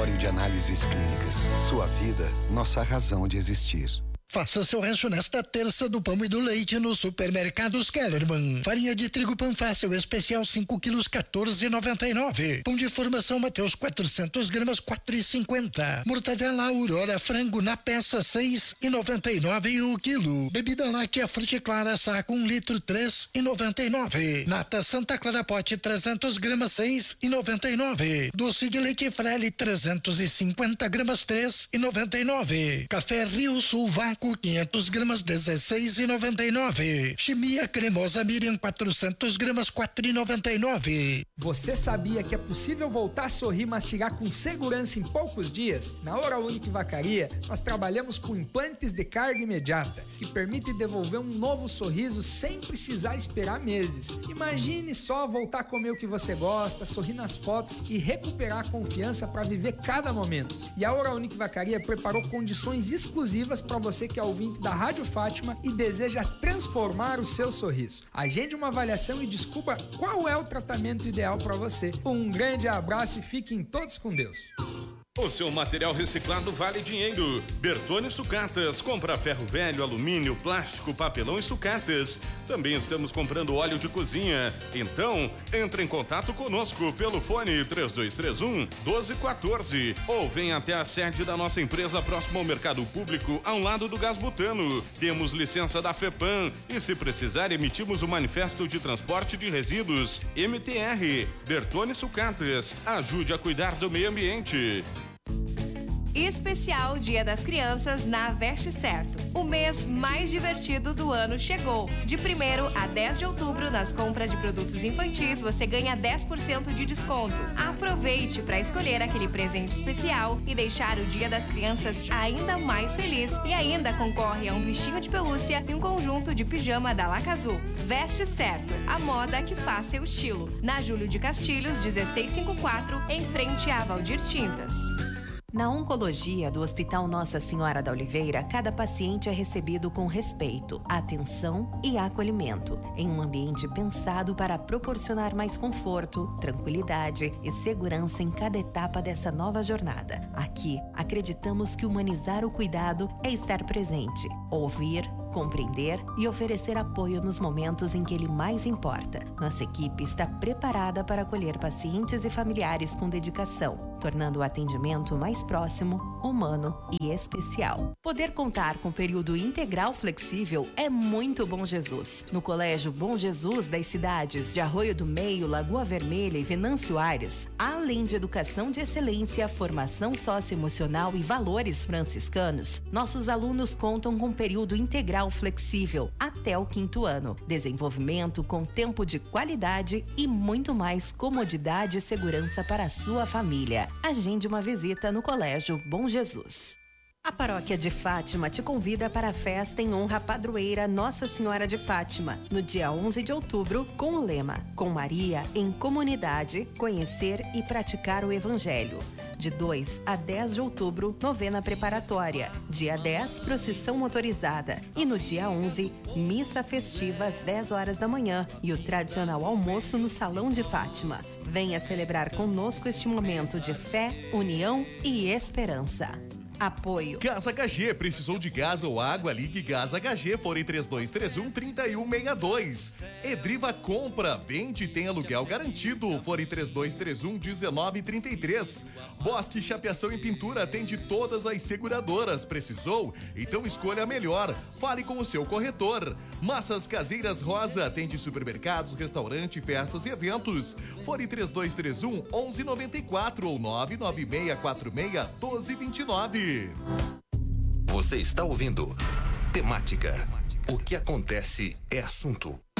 Laboratório de Análises Clínicas. Sua vida, nossa razão de existir. Faça seu rancho nesta terça do pão e do leite no Supermercados Kellerman. Farinha de trigo Panfácil especial 5 quilos 14,99. Pão de formação Mateus 400 gramas 4,50. Mortadela Aurora frango na peça 6,99 o quilo. Bebida láctea Fruticlara saco 1 litro 3,99. Nata Santa Clara pote 300 gramas 6,99. Doce de leite Frele 350 gramas 3,99. Café Rio Sul Vácuo 500 gramas 16,99. Chimia cremosa Miriam 400 gramas 4,99. Você sabia que é possível voltar a sorrir e mastigar com segurança em poucos dias? Na Oral Unique Vacaria, nós trabalhamos com implantes de carga imediata, que permite devolver um novo sorriso sem precisar esperar meses. Imagine só voltar a comer o que você gosta, sorrir nas fotos e recuperar a confiança para viver cada momento. E a Oral Unique Vacaria preparou condições exclusivas para você que é ouvinte da Rádio Fátima e deseja transformar o seu sorriso. Agende uma avaliação e descubra qual é o tratamento ideal para você. Um grande abraço e fiquem todos com Deus. O seu material reciclado vale dinheiro. Bertone Sucatas, compra ferro velho, alumínio, plástico, papelão e sucatas. Também estamos comprando óleo de cozinha. Então, entre em contato conosco pelo fone 3231-1214 ou venha até a sede da nossa empresa próximo ao mercado público, ao lado do Gás Butano. Temos licença da FEPAM e, se precisar, emitimos o manifesto de transporte de resíduos MTR. Bertone Sucatas, ajude a cuidar do meio ambiente. Especial Dia das Crianças na Veste Certo. O mês mais divertido do ano chegou. De 1º a 10 de outubro, nas compras de produtos infantis, você ganha 10% de desconto. Aproveite para escolher aquele presente especial e deixar o Dia das Crianças ainda mais feliz. E ainda concorre a um bichinho de pelúcia e um conjunto de pijama da Laca Azul. Veste Certo, a moda que faz seu estilo. Na Júlio de Castilhos, 1654, em frente a Valdir Tintas. Na oncologia do Hospital Nossa Senhora da Oliveira, cada paciente é recebido com respeito, atenção e acolhimento, em um ambiente pensado para proporcionar mais conforto, tranquilidade e segurança em cada etapa dessa nova jornada. Aqui, acreditamos que humanizar o cuidado é estar presente, ouvir, compreender e oferecer apoio nos momentos em que ele mais importa. Nossa equipe está preparada para acolher pacientes e familiares com dedicação, tornando o atendimento mais próximo, humano e especial. Poder contar com período integral flexível é muito Bom Jesus. No Colégio Bom Jesus das cidades de Arroio do Meio, Lagoa Vermelha e Venâncio Aires, além de educação de excelência, formação socioemocional e valores franciscanos, nossos alunos contam com período integral flexível até o 5º ano, desenvolvimento com tempo de qualidade e muito mais comodidade e segurança para a sua família. Agende uma visita no Colégio Bom Jesus. A Paróquia de Fátima te convida para a festa em honra à padroeira Nossa Senhora de Fátima, no dia 11 de outubro, com o lema Com Maria em Comunidade, Conhecer e Praticar o Evangelho. De 2 a 10 de outubro, novena preparatória. Dia 10, procissão motorizada. E no dia 11, missa festiva às 10 horas da manhã e o tradicional almoço no Salão de Fátima. Venha celebrar conosco este momento de fé, união e esperança. Apoio. Gás HG, precisou de gás ou água? Ligue Gás HG, fone 3231-3162. Edriva compra, vende e tem aluguel garantido, fone 3231-1933. Bosque Chapeação e Pintura atende todas as seguradoras. Precisou? Então escolha a melhor. Fale com o seu corretor. Massas Caseiras Rosa atende supermercados, restaurante, festas e eventos. Fone 3231-1194 ou 99646-1229. Você está ouvindo Temática. O que acontece é assunto.